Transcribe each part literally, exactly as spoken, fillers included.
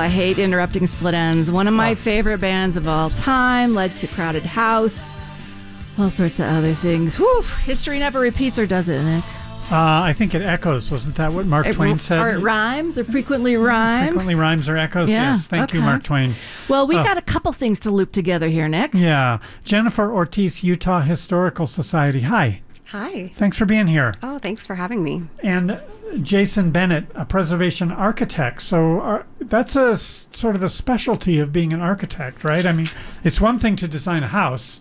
I hate interrupting split ends. One of my Oh. favorite bands of all time, led to Crowded House, all sorts of other things. Whew, history never repeats, or does it, Nick? Uh, I think it echoes. Wasn't that what Mark It- Twain said? Or it rhymes, or frequently rhymes. Frequently rhymes or echoes? Yeah, Yes. Thank you, okay. Mark Twain. Well, we've Oh. got a couple things to loop together here, Nick. Yeah. Jennifer Ortiz, Utah Historical Society. Hi. Hi. Thanks for being here. Oh, thanks for having me. And Jason Bennett, a preservation architect. So uh, that's a s- sort of a specialty of being an architect, right? I mean, it's one thing to design a house.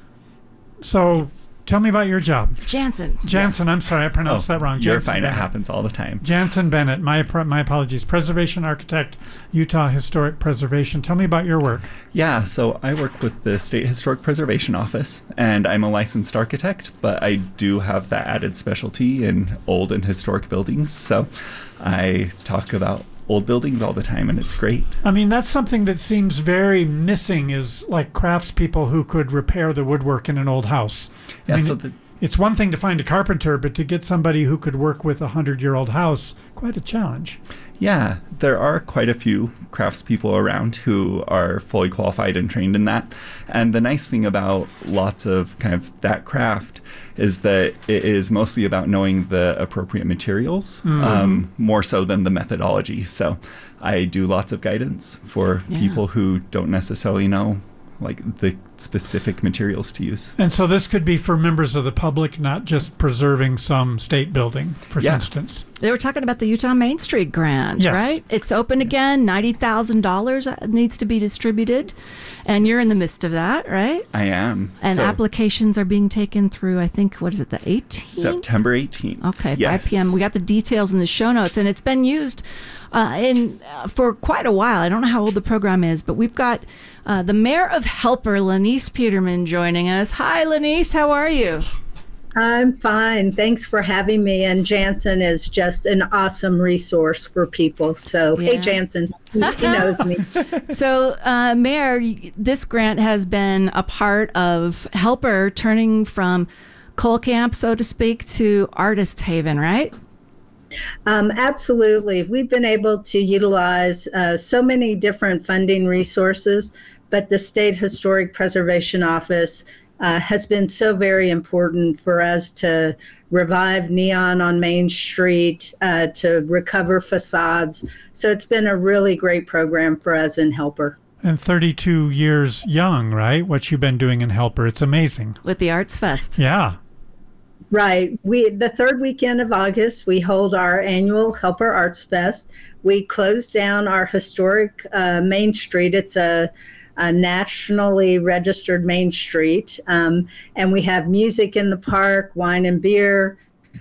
So tell me about your job. Jansen. Jansen, I'm sorry, I pronounced that wrong. You're Jansen fine. It Bennett. happens all the time. Jansen Bennett, my my apologies. Preservation architect, Utah Historic Preservation. Tell me about your work. Yeah, so I work with the State Historic Preservation Office, and I'm a licensed architect, but I do have that added specialty in old and historic buildings. So I talk about old buildings all the time, and it's great. I mean, that's something that seems very missing, is like craftspeople who could repair the woodwork in an old house. I Yeah, mean, so it- the, it's one thing to find a carpenter, but to get somebody who could work with a hundred-year-old house, quite a challenge. yeah, there are quite a few craftspeople around who are fully qualified and trained in that. And the nice thing about lots of kind of that craft is that it is mostly about knowing the appropriate materials, um, more so than the methodology. So I do lots of guidance for Yeah. people who don't necessarily know like the specific materials to use. And so this could be for members of the public, not just preserving some state building, for Yeah. instance. They were talking about the Utah Main Street grant, Yes. right? It's open again. ninety thousand dollars needs to be distributed. And you're in the midst of that, right? I am. And So, applications are being taken through, I think, what is it, the eighteenth? September eighteenth. Okay, Yes. five p.m. We got the details in the show notes, and it's been used uh, in uh, for quite a while. I don't know how old the program is, but we've got uh, the mayor of Helper, Lanice Peterman, joining us. Hi, Lanice. How are you? I'm fine. Thanks for having me. And Jansen is just an awesome resource for people. So, Yeah. hey, Jansen, he, he knows me. So, uh, Mayor, y- this grant has been a part of Helper turning from coal camp, so to speak, to Artist Haven, right? Um, absolutely. We've been able to utilize uh, so many different funding resources, but the State Historic Preservation Office uh, has been so very important for us to revive neon on Main Street, uh, to recover facades. So it's been a really great program for us in Helper. And thirty-two years young, right? What you've been doing in Helper. It's amazing. With the Arts Fest. Yeah. Right. We the third weekend of August, we hold our annual Helper Arts Fest. We close down our historic uh, Main Street. It's a, a nationally registered Main Street, um, and we have music in the park, wine and beer,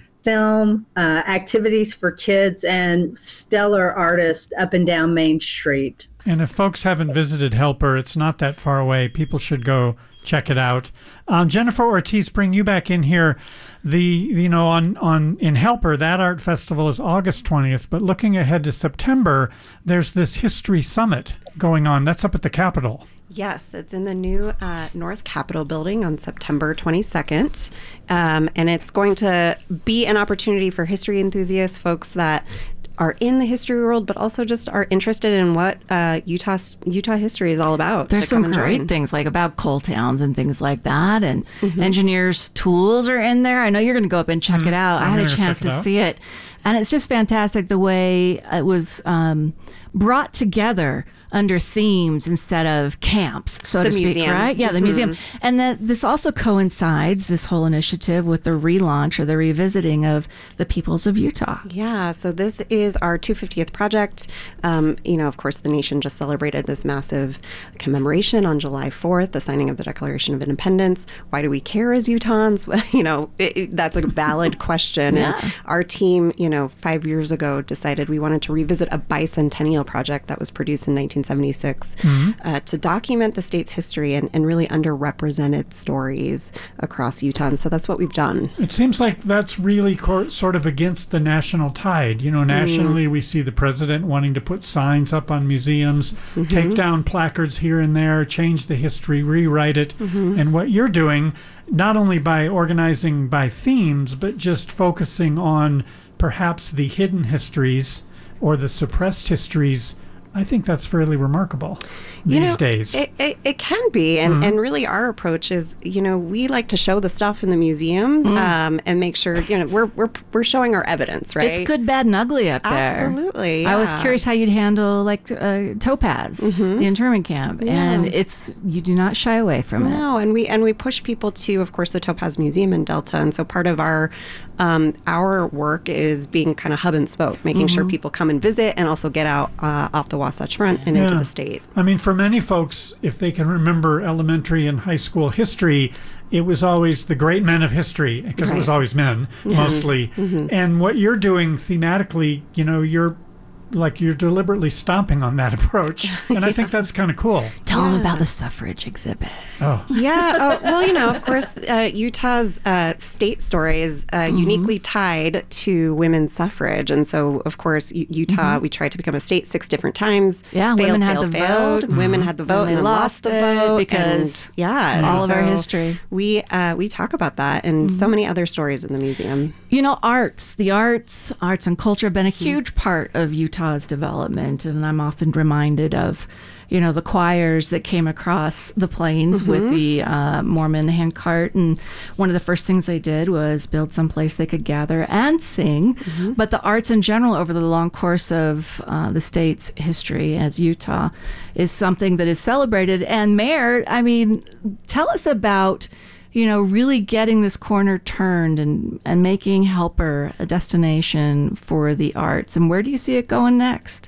film, uh, activities for kids, and stellar artists up and down Main Street. And if folks haven't visited Helper, it's not that far away. People should go check it out. Um, Jennifer Ortiz, bring you back in here. The you know on on in Helper, that art festival is August twentieth. But looking ahead to September, there's this history summit going on. That's up at the Capitol. Yes, it's in the new uh, North Capitol building on September twenty-second. Um, and it's going to be an opportunity for history enthusiasts, folks that are in the history world, but also just are interested in what uh, Utah Utah history is all about. There's to some come and great join. things like about coal towns and things like that. And Mm-hmm. engineers' tools are in there. I know you're going to go up and check it out. I'm I had a gonna go chance check it to out. see it. And it's just fantastic the way it was um, brought together under themes instead of camps, so The to speak, museum. right? Yeah, the Mhm. museum. And that this also coincides, this whole initiative, with the relaunch or the revisiting of the Peoples of Utah. Yeah, so this is our two hundred fiftieth project. Um, you know, of course, the nation just celebrated this massive commemoration on July fourth, the signing of the Declaration of Independence. Why do we care as Utahns? you know, it, it- that's a valid question. Yeah. And our team, you know, five years ago decided we wanted to revisit a bicentennial project that was produced in nineteen seventy-six uh, to document the state's history and, and really underrepresented stories across Utah. And so that's what we've done. It seems like that's really co- sort of against the national tide. You know, nationally, we see the president wanting to put signs up on museums, take down placards here and there, change the history, rewrite it. And what you're doing, not only by organizing by themes, but just focusing on perhaps the hidden histories or the suppressed histories I think that's fairly remarkable these you know, days. It, it, it can be. And, mm-hmm. and really our approach is, you know, we like to show the stuff in the museum mm. um, and make sure, you know, we're, we're, we're showing our evidence, right? It's good, bad, and ugly up there. Absolutely. Yeah. I was curious how you'd handle like uh, Topaz, mm-hmm. the internment camp. Yeah. And it's, you do not shy away from no, it. No, and we, and we push people to, of course, the Topaz Museum in Delta. And so part of our, um, our work is being kind of hub and spoke, making mm-hmm. sure people come and visit and also get out uh, off the Wasatch Front and yeah. into the state. I mean, for many folks, if they can remember elementary and high school history, it was always the great men of history, because right. it was always men, yeah. mostly. Mm-hmm. And what you're doing thematically, you know, you're like you're deliberately stomping on that approach. And yeah. I think that's kind of cool. Tell yeah. them about the suffrage exhibit. Oh. Yeah. Oh, well, you know, of course, uh, Utah's uh, state story is uh, mm-hmm. uniquely tied to women's suffrage. And so, of course, U- Utah, mm-hmm. we tried to become a state six different times. Yeah, failed, women had failed, the failed. vote. Women had the vote and, and, and then lost the vote. Because and, yeah, all and of so our history. We, uh, we talk about that and mm-hmm. so many other stories in the museum. You know, arts, the arts, arts and culture have been a huge mm-hmm. part of Utah's development. And I'm often reminded of, you know, the choirs that came across the plains mm-hmm. with the uh, Mormon handcart. And one of the first things they did was build some place they could gather and sing. Mm-hmm. But the arts in general over the long course of uh, the state's history as Utah is something that is celebrated. And Mayor, I mean, tell us about, you know, really getting this corner turned and, and making Helper a destination for the arts. And where do you see it going next?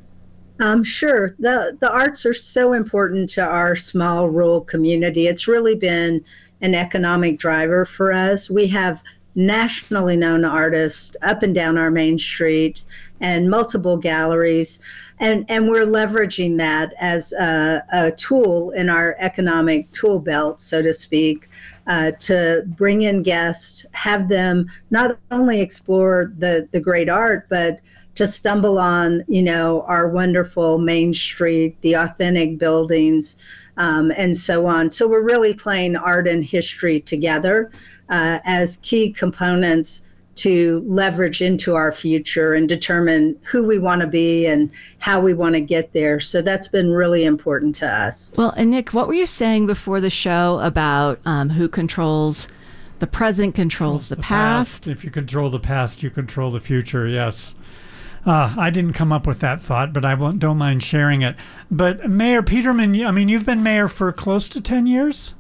Um, sure. The the arts are so important to our small rural community. It's really been an economic driver for us. We have nationally known artists up and down our main street and multiple galleries. And, and we're leveraging that as a, a tool in our economic tool belt, so to speak, uh, to bring in guests, have them not only explore the, the great art, but to stumble on, you know, our wonderful Main Street, the authentic buildings, um, and so on. So we're really playing art and history together uh, as key components to leverage into our future and determine who we want to be and how we want to get there. So that's been really important to us. Well, and Nick, what were you saying before the show about um, who controls the present, controls the, the past? past? If you control the past, you control the future, yes. Uh, I didn't come up with that thought, but I won't, don't mind sharing it. But Mayor Peterman, I mean, you've been mayor for close to ten years?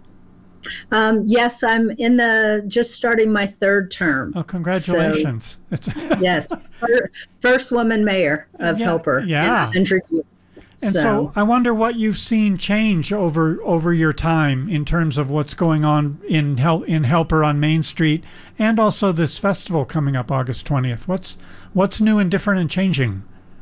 Um, yes, I'm in the, just starting my third term. Oh, congratulations. So, yes, first woman mayor of yeah, Helper yeah. in one hundred years. And so. so I wonder what you've seen change over over your time in terms of what's going on in Hel- in Helper on Main Street, and also this festival coming up August twentieth. What's what's new and different and changing?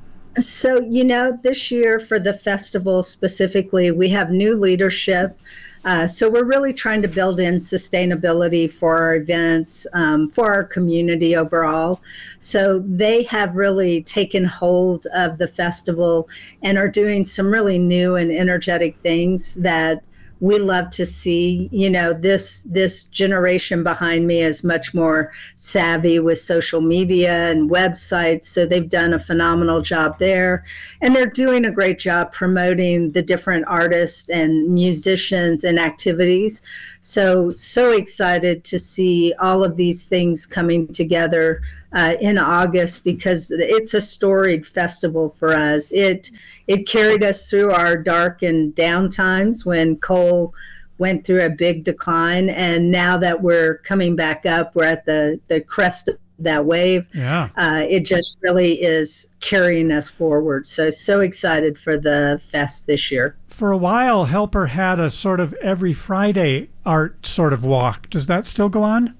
So, you know, this year for the festival specifically, we have new leadership. Uh, so we're really trying to build in sustainability for our events, um, for our community overall. So they have really taken hold of the festival and are doing some really new and energetic things that we love to see. You know, this this generation behind me is much more savvy with social media and websites, so they've done a phenomenal job there. And they're doing a great job promoting the different artists and musicians and activities. So, so excited to see all of these things coming together uh, in August, because it's a storied festival for us. It it carried us through our dark and down times when coal went through a big decline, and now that we're coming back up, we're at the, the crest of that wave. Yeah. Uh, it just really is carrying us forward. So, so excited for the fest this year. For a while, Helper had a sort of every Friday art sort of walk. Does that still go on?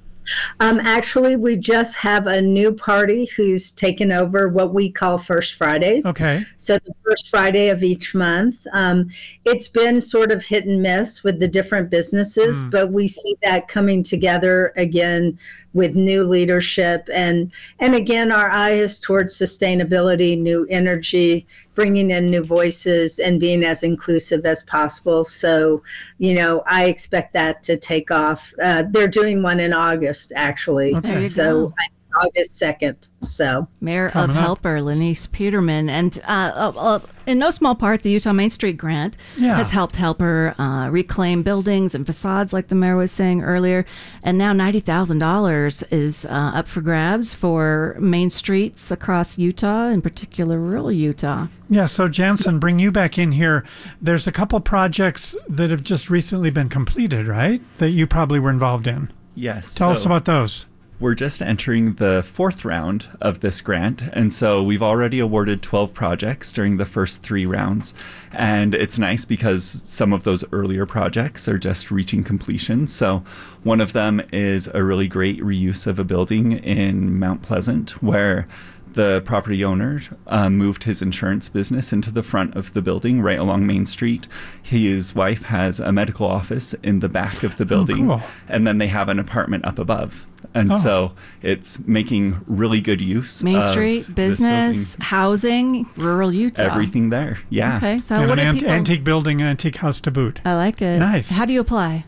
Um, actually, we just have a new party who's taken over what we call First Fridays. Okay. So the first Friday of each month. Um, it's been sort of hit and miss with the different businesses, mm. but we see that coming together again with new leadership. And, and again, our eye is towards sustainability, new energy, bringing in new voices and being as inclusive as possible. So, you know, I expect that to take off. Uh, they're doing one in August, actually. Okay. So I August second. So Mayor of Coming up. Helper, Lanice Peterman. And uh, uh, uh, in no small part, the Utah Main Street Grant Yeah. has helped Helper uh, reclaim buildings and facades, like the mayor was saying earlier. And now ninety thousand dollars is uh, up for grabs for main streets across Utah, in particular rural Utah. Yeah, so Jansen, bring you back in here. There's a couple projects that have just recently been completed, right? That you probably were involved in. Yes. Tell so- us about those. We're just entering the fourth round of this grant, and so we've already awarded twelve projects during the first three rounds. And it's nice because some of those earlier projects are just reaching completion. So one of them is a really great reuse of a building in Mount Pleasant, where the property owner uh, moved his insurance business into the front of the building right along Main Street. His wife has a medical office in the back of the building, cool. and then they have an apartment up above. And Oh. so it's making really good use Main of Street, this business, building. housing, rural Utah. Everything there. Yeah. Okay, so And what an do ant- people... antique building, antique house to boot. I like it. Nice. How do you apply?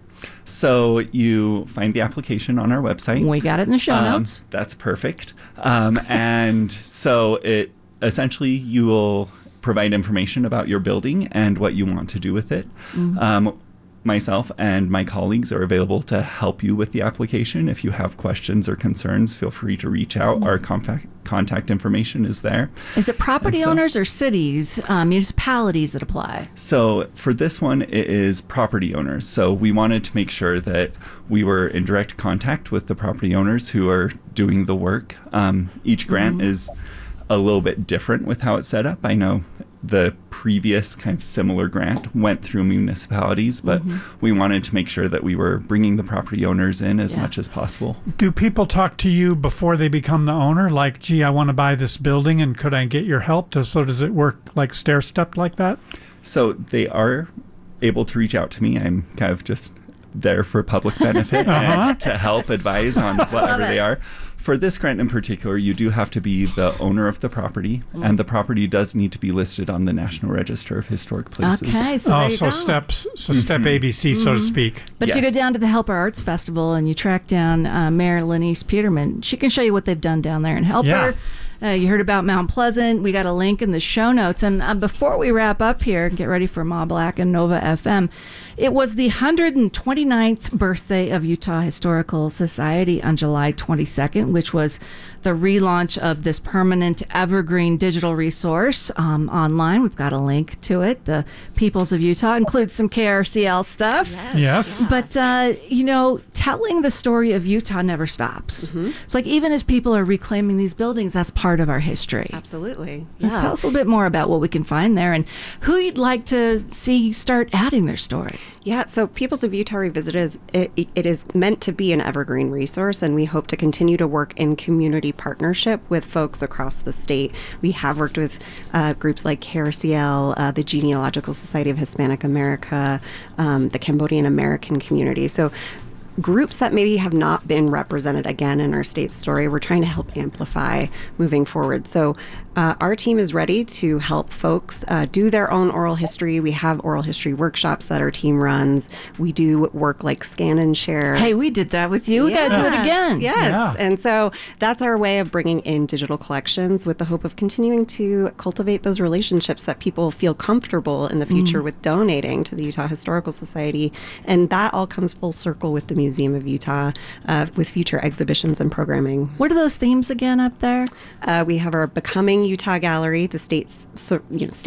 So you find the application on our website. We got it in the show Um, notes. That's perfect. Um, and so it essentially you will provide information about your building and what you want to do with it. Mm-hmm. Um, myself and my colleagues are available to help you with the application. If you have questions or concerns, feel free to reach out. Our contact contact information is there. Is it property and so- owners or cities, uh, municipalities that apply? So for this one, it is property owners. So we wanted to make sure that we were in direct contact with the property owners who are doing the work. Um, each grant Mm-hmm. is a little bit different with how it's set up. I know the previous kind of similar grant went through municipalities, but Mm-hmm. we wanted to make sure that we were bringing the property owners in as Yeah. much as possible. Do people talk to you before they become the owner? Like, gee, I want to buy this building, and could I get your help? To, so does it work like stair-stepped like that? So they are able to reach out to me. I'm kind of just there for public benefit Uh-huh. and to help advise on whatever they are. For this grant in particular, you do have to be the owner of the property, and the property does need to be listed on the National Register of Historic Places. Okay, so oh, there you so go. steps, so step A B C, so to speak. But if you go Yes. down to the Helper Arts Festival and you track down uh, Mayor Lanice Peterman, she can show you what they've done down there in Helper. Uh, you heard about Mount Pleasant. We got a link in the show notes. And uh, before we wrap up here and get ready for Ma Black and Nova F M, it was the one hundred twenty-ninth birthday of Utah Historical Society on July twenty-second, which was the relaunch of this permanent evergreen digital resource um, online. We've got a link to it. The Peoples of Utah includes some K R C L stuff. Yes. But, uh, you know, telling the story of Utah never stops. It's like even as people are reclaiming these buildings, that's part of our history. Absolutely. Uh, Yeah. Tell us a little bit more about what we can find there and who you'd like to see start adding their story. Yeah, so Peoples of Utah Revisited is it, it is meant to be an evergreen resource, and we hope to continue to work in community partnership with folks across the state. We have worked with uh, groups like K R C L, uh, the Genealogical Society of Hispanic America, um, the Cambodian American community. So groups that maybe have not been represented again in our state story, we're trying to help amplify moving forward. So uh, our team is ready to help folks uh, do their own oral history. We have oral history workshops that our team runs. We do work like scan and share. Hey, we did that with you. We got to do it Yes, again. Yes. Yeah. And so that's our way of bringing in digital collections with the hope of continuing to cultivate those relationships that people feel comfortable in the future with donating to the Utah Historical Society. And that all comes full circle with the Museum of Utah uh, with future exhibitions and programming. What are those themes again up there? Uh, we have our Becoming Utah Gallery, the state's so, you know,